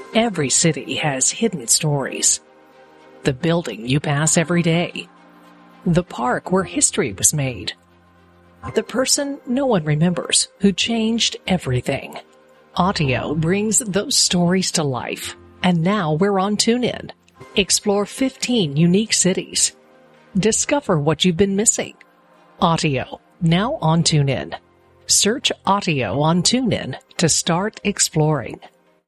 Every city has hidden stories. The building you pass every day. The park where history was made. The person no one remembers who changed everything. Audio brings those stories to life. And now we're on TuneIn. Explore 15 unique cities. Discover what you've been missing. Audio, now on TuneIn. Search Audio on TuneIn to start exploring.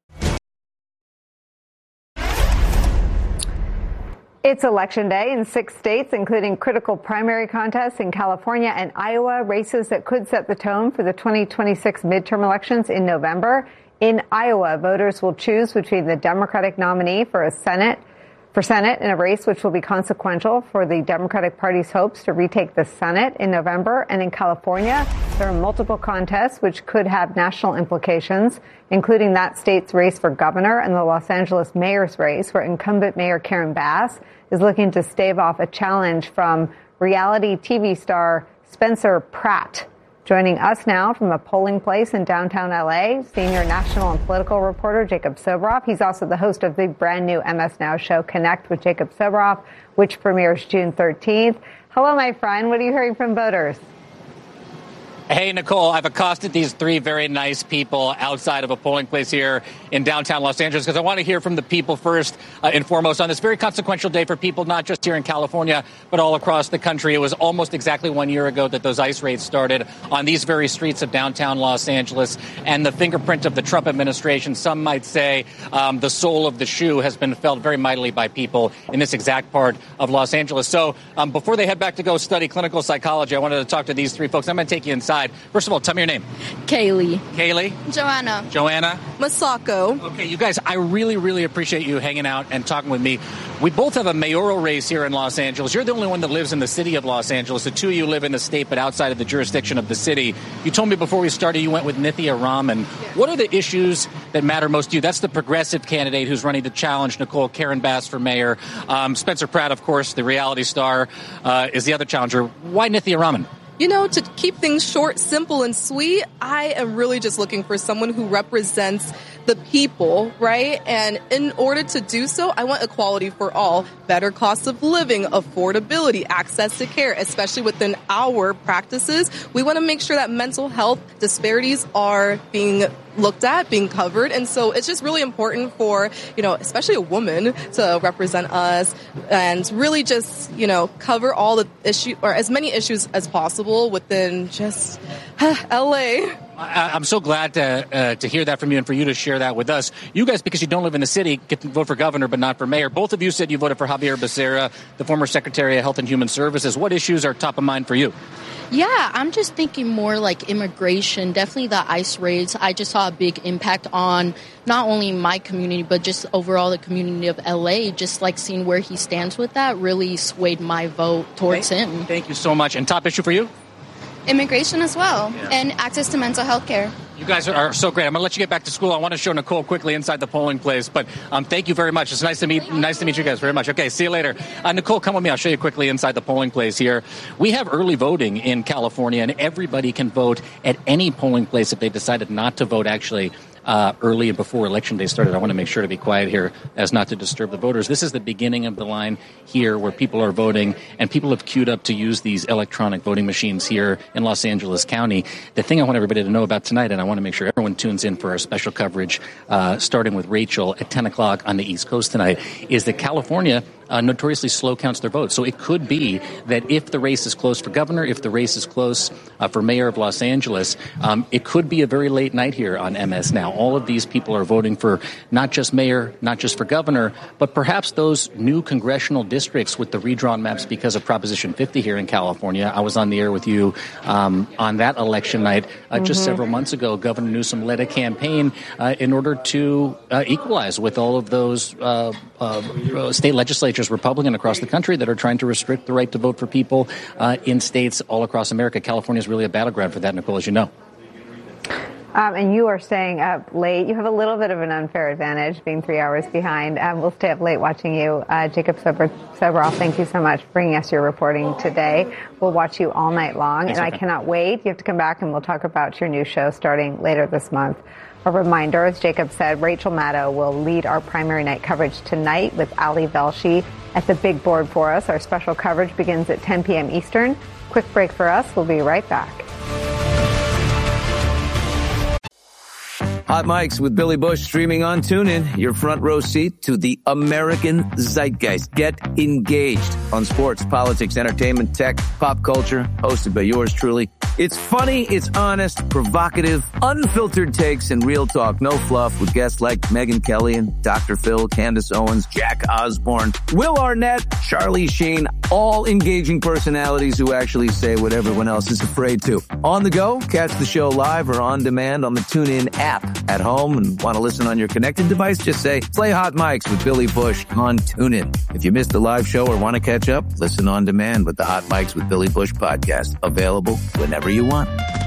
It's Election Day in 6 states, including critical primary contests in California and Iowa, races that could set the tone for the 2026 midterm elections in November. In Iowa, voters will choose between the Democratic nominee for Senate in a race which will be consequential for the Democratic Party's hopes to retake the Senate in November. And in California, there are multiple contests which could have national implications, including that state's race for governor and the Los Angeles mayor's race, where incumbent Mayor Karen Bass is looking to stave off a challenge from reality TV star Spencer Pratt. Joining us now from a polling place in downtown L.A., senior national and political reporter Jacob Soboroff. He's also the host of the brand new MS Now show, Connect with Jacob Soboroff, which premieres June 13th. Hello, my friend. What are you hearing from voters? Hey, Nicole, I've accosted these three very nice people outside of a polling place here in downtown Los Angeles because I want to hear from the people first and foremost on this very consequential day for people, not just here in California, but all across the country. It was almost exactly 1 year ago that those ICE raids started on these very streets of downtown Los Angeles. And the fingerprint of the Trump administration, some might say the sole of the shoe, has been felt very mightily by people in this exact part of Los Angeles. So before they head back to go study clinical psychology, I wanted to talk to these three folks. I'm going to take you inside. First of all, tell me your name. Kaylee. Kaylee. Joanna. Joanna. Masako. Okay, you guys, I really, really appreciate you hanging out and talking with me. We both have a mayoral race here in Los Angeles. You're the only one that lives in the city of Los Angeles. The two of you live in the state, but outside of the jurisdiction of the city. You told me before we started you went with Nithya Raman. Yes. What are the issues that matter most to you? That's the progressive candidate who's running to challenge Nicole Karen Bass for mayor. Spencer Pratt, of course, the reality star, is the other challenger. Why Nithya Raman? You know, to keep things short, simple, and sweet, I am really just looking for someone who represents the people, right? And in order to do so, I want equality for all, better cost of living, affordability, access to care, especially within our practices. We want to make sure that mental health disparities are being looked at, being covered. And so it's just really important for, you know, especially a woman to represent us and really just, you know, cover all the issues or as many issues as possible within just LA. I'm so glad to hear that from you and for you to share that with us. You guys, because you don't live in the city, get to vote for governor but not for mayor. Both of you said you voted for Xavier Becerra, the former Secretary of Health and Human Services. What issues are top of mind for you? Yeah, I'm just thinking more like immigration, definitely the ICE raids. I just saw a big impact on not only my community, but just overall the community of LA. Just like seeing where he stands with that really swayed my vote towards him. Thank you so much. And top issue for you? Immigration as well, and access to mental health care. You guys are so great. I'm going to let you get back to school. I want to show Nicole quickly inside the polling place, but thank you very much. It's nice to meet you guys very much. Okay, see you later. Nicole, come with me. I'll show you quickly inside the polling place here. We have early voting in California, and everybody can vote at any polling place if they decided not to vote, actually. Early and before Election Day started. I want to make sure to be quiet here as not to disturb the voters. This is the beginning of the line here where people are voting, and people have queued up to use these electronic voting machines here in Los Angeles County. The thing I want everybody to know about tonight, and I want to make sure everyone tunes in for our special coverage, starting with Rachel at 10 o'clock on the East Coast tonight, is that California notoriously slow counts their votes. So it could be that if the race is close for governor, if the race is close for mayor of Los Angeles, it could be a very late night here on MS Now. All of these people are voting for not just mayor, not just for governor, but perhaps those new congressional districts with the redrawn maps because of Proposition 50 here in California. I was on the air with you on that election night just several months ago. Governor Newsom led a campaign in order to equalize with all of those state legislatures, Republican across the country, that are trying to restrict the right to vote for people in states all across America. California is really a battleground for that, Nicole, as you know. And you are staying up late. You have a little bit of an unfair advantage being 3 hours behind. We'll stay up late watching you. Jacob Soboroff, thank you so much for bringing us your reporting today. We'll watch you all night long, and I cannot wait. You have to come back, and we'll talk about your new show starting later this month. A reminder, as Jacob said, Rachel Maddow will lead our primary night coverage tonight with Ali Velshi at the big board for us. Our special coverage begins at 10 p.m. Eastern. Quick break for us. We'll be right back. Hot Mics with Billy Bush streaming on TuneIn. Your front row seat to the American zeitgeist. Get engaged on sports, politics, entertainment, tech, pop culture. Hosted by yours truly. It's funny, it's honest, provocative, unfiltered takes, and real talk. No fluff with guests like Megyn Kelly and Dr. Phil, Candace Owens, Jack Osborne, Will Arnett, Charlie Sheen, all engaging personalities who actually say what everyone else is afraid to. On the go, catch the show live or on demand on the TuneIn app. At home and want to listen on your connected device, just say, play Hot Mics with Billy Bush on TuneIn. If you missed the live show or want to catch up, listen on demand with the Hot Mics with Billy Bush podcast. Available whenever you want.